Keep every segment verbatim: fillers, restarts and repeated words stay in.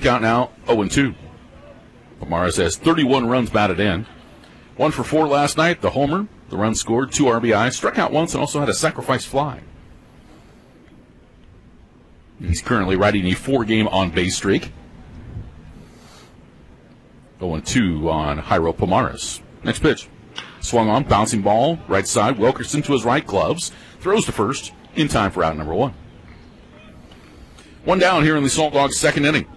count now oh and two. Pomares has thirty-one runs batted in. One for four last night, the homer, the run scored, two R B Is, struck out once, and also had a sacrifice fly. He's currently riding a four-game on-base streak. oh and two on Jairo Pomares. Next pitch. Swung on, bouncing ball, right side. Wilkerson to his right, gloves. Throws to first, in time for out number one. One down here in the Salt Dogs' second inning.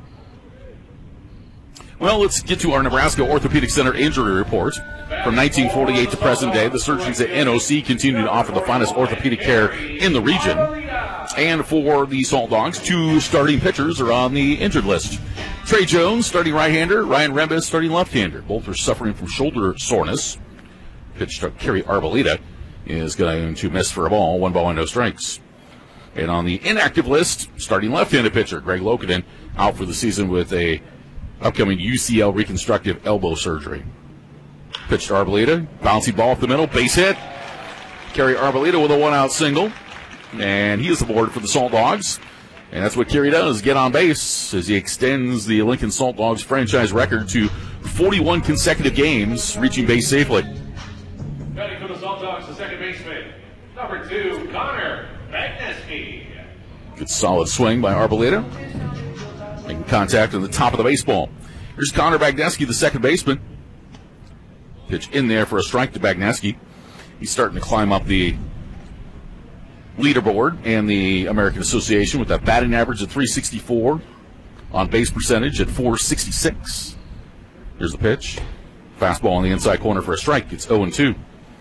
Well, let's get to our Nebraska Orthopedic Center injury report. From nineteen forty-eight to present day, the surgeons at N O C continue to offer the finest orthopedic care in the region. And for the Salt Dogs, two starting pitchers are on the injured list. Trey Jones, starting right-hander. Ryan Rembes, starting left-hander. Both are suffering from shoulder soreness. Pitch to Kerry Arboleda is going to miss for a ball. One ball and no strikes. And on the inactive list, starting left-handed pitcher Greg Lokenin out for the season with a upcoming U C L reconstructive elbow surgery. Pitch to Arboleda, bouncy ball up the middle, base hit. Kerry Arboleda with a one-out single, and he is aboard for the Salt Dogs. And that's what Kerry does, get on base as he extends the Lincoln Salt Dogs franchise record to forty-one consecutive games, reaching base safely. Batting for the Salt Dogs, the second baseman, number two, Connor Bagneski. Good solid swing by Arboleda. Making contact on the top of the baseball. Here's Connor Bagneski, the second baseman. Pitch in there for a strike to Bagneski. He's starting to climb up the leaderboard and the American Association with a batting average of three sixty-four, on base percentage at four sixty-six. Here's the pitch. Fastball on the inside corner for a strike. It's oh and two.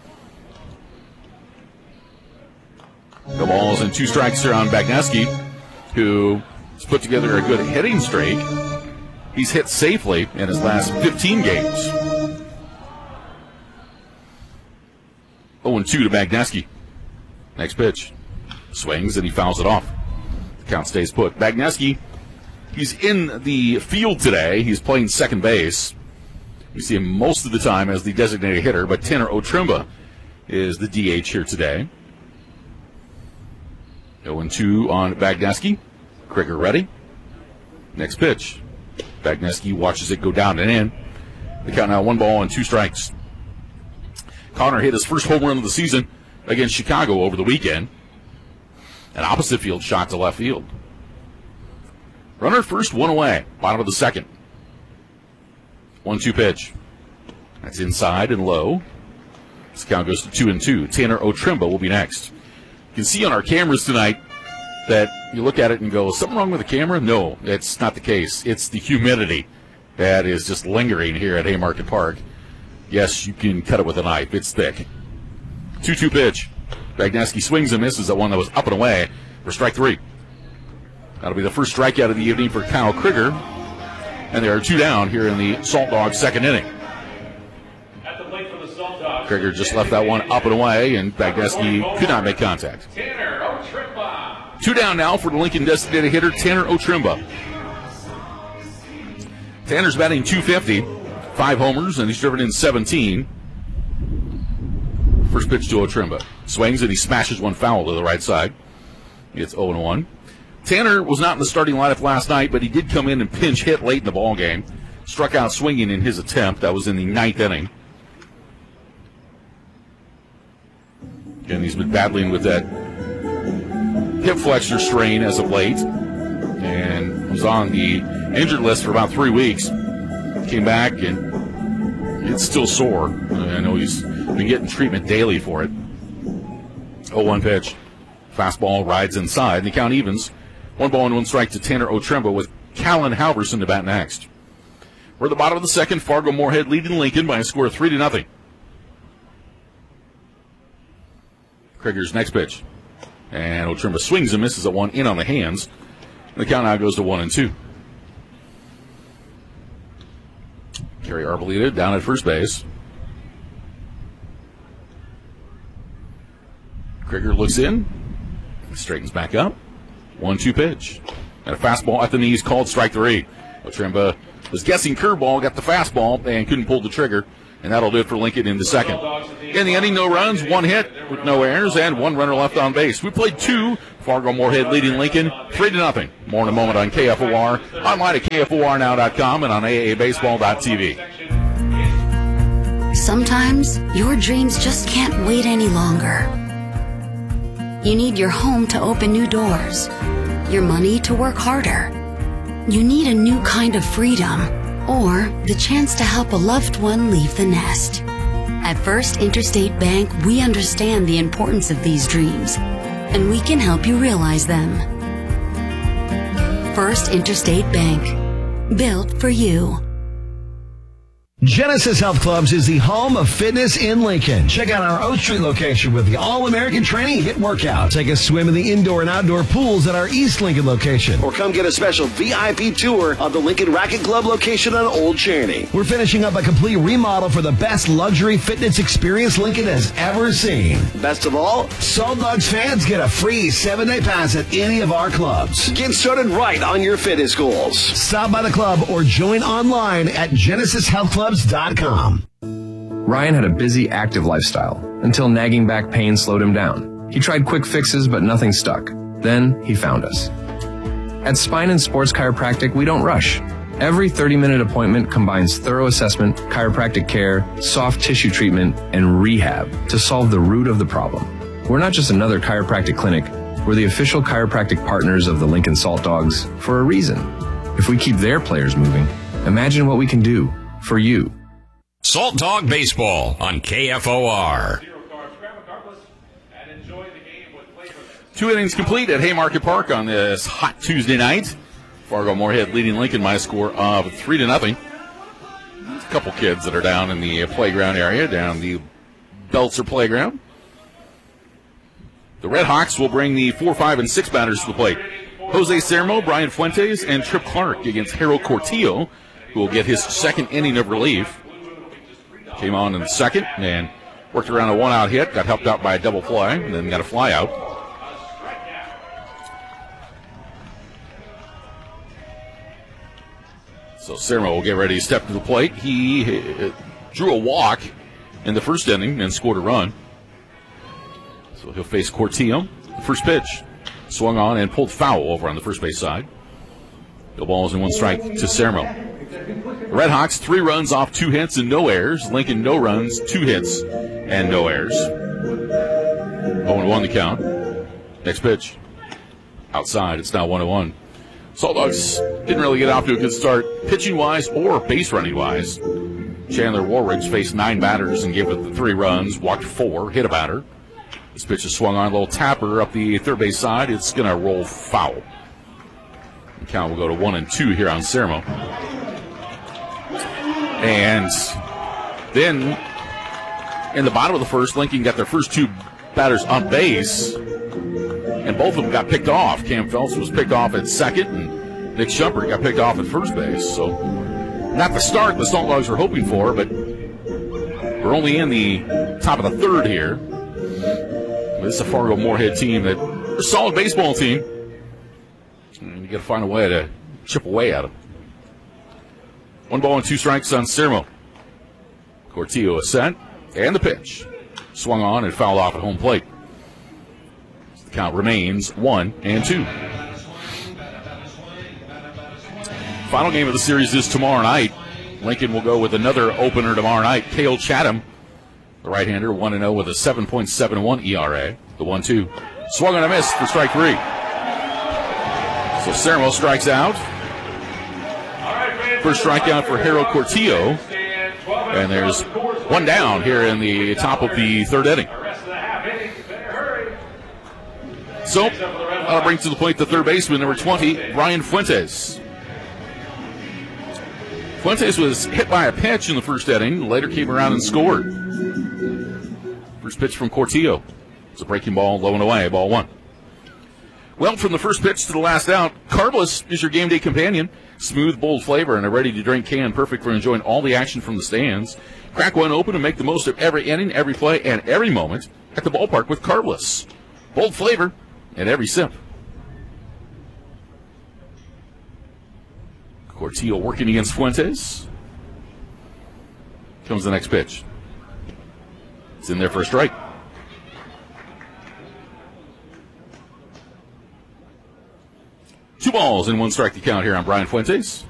The balls and two strikes here on Bagneski, who has put together a good hitting streak. He's hit safely in his last fifteen games. oh and two to Bagneski. Next pitch. Swings and he fouls it off. The count stays put. Bagneski, he's in the field today. He's playing second base. We see him most of the time as the designated hitter, but Tanner Otremba is the D H here today. oh and two on Bagneski. Krieger ready. Next pitch. Bagneski watches it go down and in. The count now one ball and two strikes. Connor hit his first home run of the season against Chicago over the weekend. An opposite field shot to left field. Runner first, one away. Bottom of the second. one two pitch. That's inside and low. This count goes to two and two. Tanner Otremba will be next. You can see on our cameras tonight that you look at it and go, is something wrong with the camera? No, it's not the case. It's the humidity that is just lingering here at Haymarket Park. Yes, you can cut it with a knife. It's thick. two two pitch. Bagneski swings and misses at one that was up and away for strike three. That'll be the first strikeout of the evening for Kyle Krieger. And there are two down here in the Salt Dogs' second inning. At the plate for the Salt Dogs, Krieger just left that one up and away, and Bagneski could not make contact. Tanner Otremba. Two down now for the Lincoln designated hitter, Tanner Otremba. Tanner's batting two fifty, five homers, and he's driven in seventeen. First pitch to Otremba. Swings and he smashes one foul to the right side. It's oh and one. Tanner was not in the starting lineup last night, but he did come in and pinch hit late in the ball game. Struck out swinging in his attempt. That was in the ninth inning. And he's been battling with that hip flexor strain as of late, and was on the injured list for about three weeks. Came back, and it's still sore. I know he's been getting treatment daily for it. oh one pitch. Fastball rides inside, and the count evens. One ball and one strike to Tanner Otremba with Callan Halverson to bat next. We're at the bottom of the second. Fargo Moorhead leading Lincoln by a score of three to nothing. Krieger's next pitch. And Otremba swings and misses at one in on the hands. The count now goes to one and two. Kerry Arboleda down at first base. Krieger looks in. Straightens back up. one two pitch. And a fastball at the knees called strike three. Otremba was guessing curveball, got the fastball, and couldn't pull the trigger. And that'll do it for Lincoln in the second. In the inning, no runs, one hit with no errors, and one runner left on base. We played two. Fargo Moorhead leading Lincoln three to nothing. More in a moment on K F O R, online at K F O R now dot com and on A A baseball dot T V. Sometimes your dreams just can't wait any longer. You need your home to open new doors, your money to work harder. You need a new kind of freedom, or the chance to help a loved one leave the nest. At First Interstate Bank, we understand the importance of these dreams, and we can help you realize them. First Interstate Bank, built for you. Genesis Health Clubs is the home of fitness in Lincoln. Check out our O Street location with the All-American Training Hit Workout. Take a swim in the indoor and outdoor pools at our East Lincoln location. Or come get a special V I P tour of the Lincoln Racket Club location on Old Cheney. We're finishing up a complete remodel for the best luxury fitness experience Lincoln has ever seen. Best of all, Salt Dogs fans get a free seven-day pass at any of our clubs. Get started right on your fitness goals. Stop by the club or join online at genesis health club dot com. Ryan had a busy, active lifestyle until nagging back pain slowed him down. He tried quick fixes, but nothing stuck. Then he found us. At Spine and Sports Chiropractic, we don't rush. Every thirty-minute appointment combines thorough assessment, chiropractic care, soft tissue treatment, and rehab to solve the root of the problem. We're not just another chiropractic clinic. We're the official chiropractic partners of the Lincoln Salt Dogs for a reason. If we keep their players moving, imagine what we can do for you. Salt Dog Baseball on K F O R. Two innings complete at Haymarket Park on this hot Tuesday night. Fargo Moorhead leading Lincoln by a score of three to nothing. There's a couple kids that are down in the playground area, down the Belzer playground. The Red Hawks will bring the four, five, and six batters to the plate. Jose Sermo, Brian Fuentes, and Trip Clark against Harold Cortillo, who will get his second inning of relief. Came on in the second and worked around a one-out hit, got helped out by a double play, and then got a fly out. So Sermo will get ready to step to the plate. He uh, drew a walk in the first inning and scored a run. So he'll face Cortillo. The first pitch swung on and pulled foul over on the first base side. No balls and one strike to Sermo. The Red Hawks, three runs off two hits and no errors. Lincoln, no runs, two hits and no errors. oh and one the count. Next pitch. Outside, it's now one and one. Salt Dogs didn't really get off to a good start, pitching-wise or base-running-wise. Chandler Warriggs faced nine batters and gave it the three runs, walked four, hit a batter. This pitch is swung on, a little tapper up the third base side. It's going to roll foul. The count will go to one and two here on Sermo. And then in the bottom of the first, Lincoln got their first two batters on base, and both of them got picked off. Cam Phelps was picked off at second, and Nick Shumpert got picked off at first base. So not the start the Salt Dogs were hoping for, but we're only in the top of the third here. This is a Fargo Moorhead team that a solid baseball team. And you got to find a way to chip away at them. One ball and two strikes on Sermo. Cortillo is set, and the pitch. Swung on and fouled off at home plate. The count remains one and two. Final game of the series is tomorrow night. Lincoln will go with another opener tomorrow night. Cale Chatham, the right-hander, one and oh with a seven point seven one E R A. The one two. Swung on a miss for strike three. So Sermo strikes out. First strikeout for Harold Cortillo. And there's one down here in the top of the third inning. So that'll bring to the plate the third baseman, number twenty, Brian Fuentes. Fuentes was hit by a pitch in the first inning, later came around and scored. First pitch from Cortillo. It's a breaking ball, low and away, ball one. Well, from the first pitch to the last out, Carbless is your game day companion. Smooth, bold flavor and a ready-to-drink can, perfect for enjoying all the action from the stands. Crack one open and make the most of every inning, every play, and every moment at the ballpark with Carbless. Bold flavor and every sip. Cortillo working against Fuentes. Comes the next pitch. It's in there for a strike. Two balls and one strike to count here on Brian Fuentes.